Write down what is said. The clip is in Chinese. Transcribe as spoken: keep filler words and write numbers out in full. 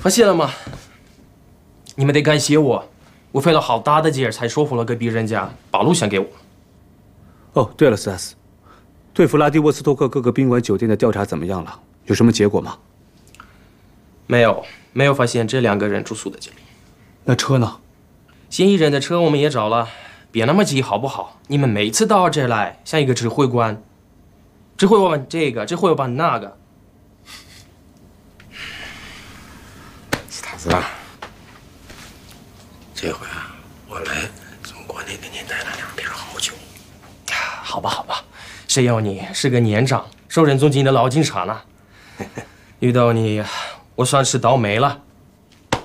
发现了吗？你们得感谢我，我费了好大的劲儿才说服了隔壁人家把录像给我。 哦，对了，斯塔斯，对弗拉迪沃斯托克各个宾馆酒店的调查怎么样了？有什么结果吗？ 没有，没有发现这两个人住宿的这里。 那车呢？ 嫌疑人的车我们也找了，别那么急好不好？你们每次到这儿来像一个指挥官，指挥我们这个，指挥我们那个。 斯塔斯啊，这回啊，我来从国内给您带了两瓶好酒。 好吧，好吧，谁要你是个年长、受人尊敬的老警察呢？遇到你，我算是倒霉了。